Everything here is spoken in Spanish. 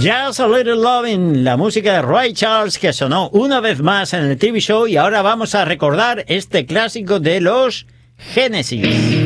Just a Little Lovin', la música de Ray Charles que sonó una vez más en el TV show, y ahora vamos a recordar este clásico de los Genesis.